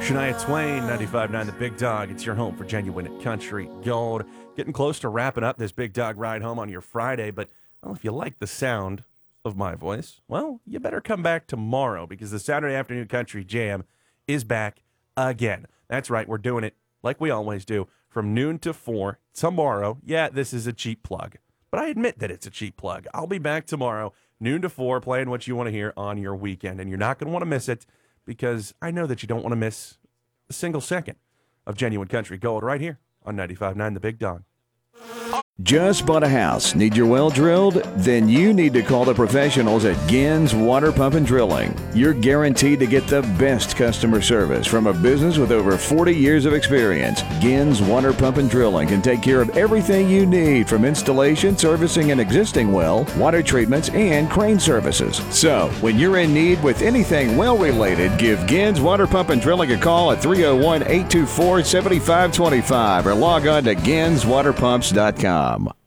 Shania Twain, 95.9 The Big Dog. It's your home for genuine country gold. Getting close to wrapping up this Big Dog ride home on your Friday, but well, if you like the sound of my voice, well, you better come back tomorrow because the Saturday Afternoon Country Jam is back again. That's right, we're doing it like we always do from noon to 4 tomorrow. Yeah, this is a cheap plug, but I admit that it's a cheap plug. I'll be back tomorrow, noon to 4, playing what you want to hear on your weekend, and you're not going to want to miss it because I know that you don't want to miss a single second of genuine country gold right here on 95.9 The Big Dog. Just bought a house? Need your well drilled? Then you need to call the professionals at Gins Water Pump and Drilling. You're guaranteed to get the best customer service from a business with over 40 years of experience. Gins Water Pump and Drilling can take care of everything you need from installation, servicing an existing well, water treatments, and crane services. So, when you're in need with anything well related, give Gins Water Pump and Drilling a call at 301-824-7525 or log on to ginswaterpumps.com.